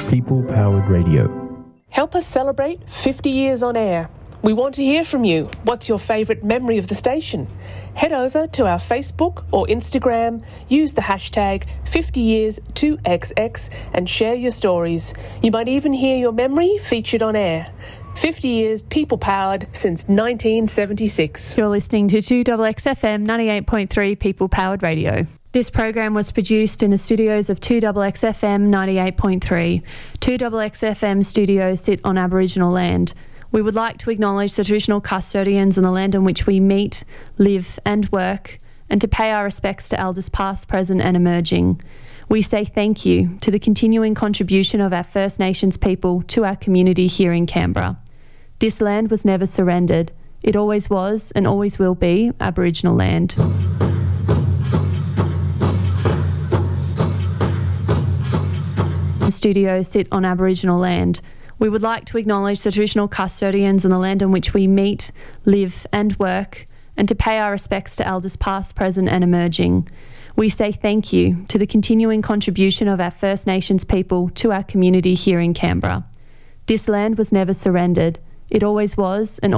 People-powered radio. Help us celebrate 50 years on air. We want to hear from you. What's your favourite memory of the station? Head over to our Facebook or Instagram, use the hashtag 50years2XX and share your stories. You might even hear your memory featured on air. 50 years people-powered since 1976. You're listening to 2XXFM 98.3 People-powered radio. This program was produced in the studios of 2XXFM 98.3. 2XXFM studios sit on Aboriginal land. We would like to acknowledge the traditional custodians on the land on which we meet, live and work, and to pay our respects to elders past, present and emerging. We say thank you to the continuing contribution of our First Nations people to our community here in Canberra. This land was never surrendered. It always was and always will be Aboriginal land. The studios sit on Aboriginal land. We would like to acknowledge the traditional custodians on the land on which we meet, live and work, and to pay our respects to elders past, present and emerging. We say thank you to the continuing contribution of our First Nations people to our community here in Canberra. This land was never surrendered. It always was and